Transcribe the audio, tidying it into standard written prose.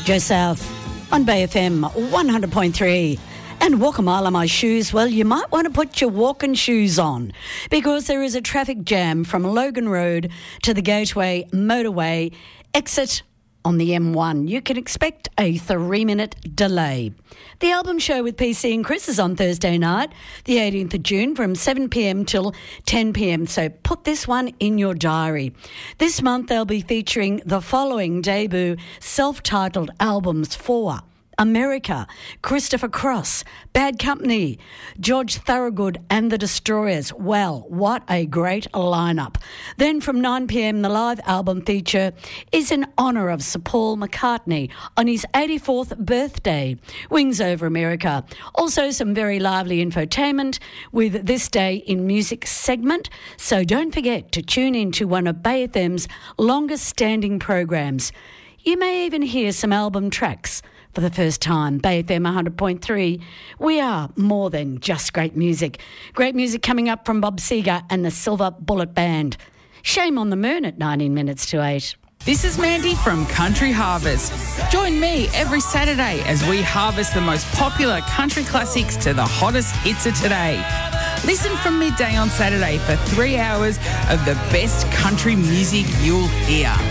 Joe South on Bay FM 100.3. And walk a mile in my shoes, well, you might want to put your walking shoes on because there is a traffic jam from Logan Road to the Gateway Motorway exit on the M1. You can expect a 3-minute delay. The album show with PC and Chris is on Thursday night, the 18th of June, from 7 p.m. till 10 p.m. So put this one in your diary. This month they'll be featuring the following debut self-titled albums for America, Christopher Cross, Bad Company, George Thorogood and the Destroyers. Well, what a great lineup. Then from 9 p.m, the live album feature is in honour of Sir Paul McCartney on his 84th birthday. Wings Over America. Also some very lively infotainment with This Day in Music segment. So don't forget to tune in to one of Bay FM's longest standing programs. You may even hear some album tracks for the first time. Bay FM 100.3. We are more than just great music. Great music coming up from Bob Seger and the Silver Bullet Band. Shame on the Moon at 19 minutes to 8. This is Mandy from Country Harvest. Join me every Saturday as we harvest the most popular country classics to the hottest hits of today. Listen from midday on Saturday for 3 hours of the best country music you'll hear.